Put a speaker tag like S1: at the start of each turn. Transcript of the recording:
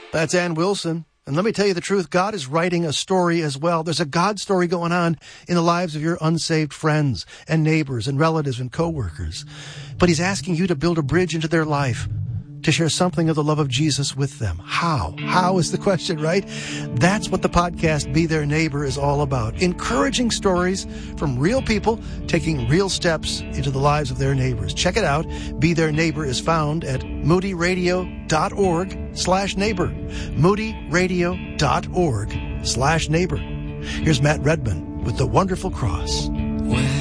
S1: That's Ann Wilson. And let me tell you the truth, God is writing a story as well. There's a God story going on in the lives of your unsaved friends and neighbors and relatives and coworkers. But he's asking you to build a bridge into their life, to share something of the love of Jesus with them. How? How is the question, right? That's what the podcast Be Their Neighbor is all about. Encouraging stories from real people taking real steps into the lives of their neighbors. Check it out. Be Their Neighbor is found at moodyradio.org/neighbor. moodyradio.org/neighbor. Here's Matt Redman with The Wonderful Cross.